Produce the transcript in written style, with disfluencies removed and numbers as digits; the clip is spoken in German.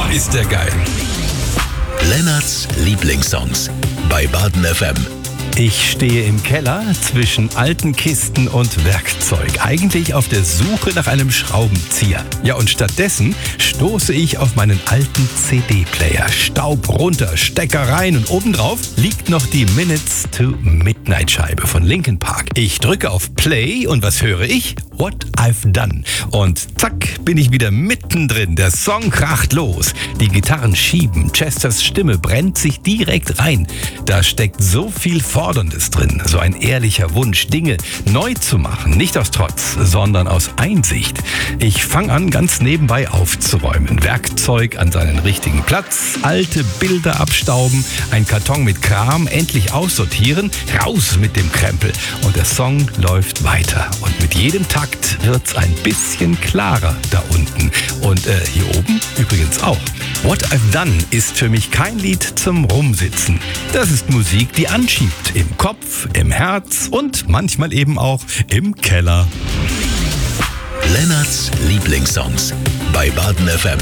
ist der geil. Lennarts Lieblingssongs bei Baden FM. Ich stehe im Keller zwischen alten Kisten und Werkzeug, eigentlich auf der Suche nach einem Schraubenzieher. Ja, und stattdessen stoße ich auf meinen alten CD-Player. Staub runter, Stecker rein und obendrauf liegt noch die Minutes to Midnight Scheibe von Linkin Park. Ich drücke auf Play und was höre ich? What I've Done. Und zack, bin ich wieder mittendrin. Der Song kracht los. Die Gitarren schieben, Chesters Stimme brennt sich direkt rein. Da steckt so viel Forderndes drin. So ein ehrlicher Wunsch, Dinge neu zu machen. Nicht aus Trotz, sondern aus Einsicht. Ich fange an, ganz nebenbei aufzuräumen. Werkzeug an seinen richtigen Platz, alte Bilder abstauben, ein Karton mit Kram endlich aussortieren, raus mit dem Krempel. Und der Song läuft weiter. Und mit jedem Takt wird's ein bisschen klarer da unten. Und hier oben übrigens auch. What I've Done ist für mich kein Lied zum Rumsitzen. Das ist Musik, die anschiebt. Im Kopf, im Herz und manchmal eben auch im Keller. Lennarts Lieblingssongs bei Baden FM.